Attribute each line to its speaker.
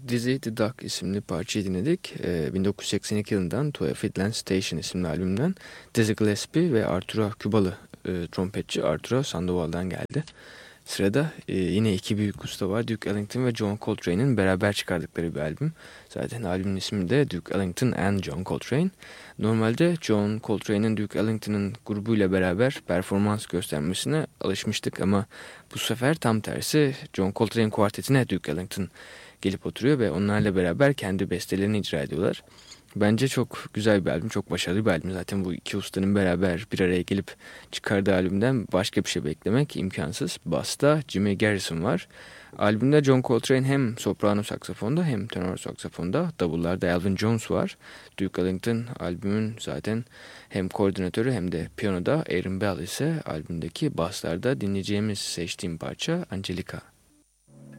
Speaker 1: Dizzy the Duck isimli parçayı dinledik. 1982 yılından To a Fiddler Station isimli albümden Dizzy Gillespie ve Arturo Kübalı trompetçi Arturo Sandoval'dan geldi. Sırada yine iki büyük usta var. Duke Ellington ve John Coltrane'in beraber çıkardıkları bir albüm. Zaten albümün ismi de Duke Ellington and John Coltrane. Normalde John Coltrane'in Duke Ellington'ın grubuyla beraber performans göstermesine alışmıştık ama bu sefer tam tersi John Coltrane kuartetine Duke Ellington gelip oturuyor ve onlarla beraber kendi bestelerini icra ediyorlar. Bence çok güzel bir albüm, çok başarılı bir albüm. Zaten bu iki ustanın beraber bir araya gelip çıkardığı albümden başka bir şey beklemek imkansız. Bass'ta Jimmy Garrison var. Albümde John Coltrane hem soprano saksafonda hem tenor saksafonda. Davullarda Elvin Jones var. Duke Ellington albümün zaten hem koordinatörü hem de piyanoda. Aaron Bell ise albümdeki basslarda dinleyeceğimiz seçtiğim parça Angelica.